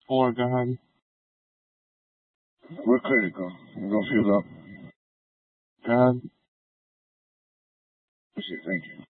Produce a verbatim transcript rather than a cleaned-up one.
Four, go ahead. We're critical. We're gonna feel up. Go ahead. That's it. Thank you.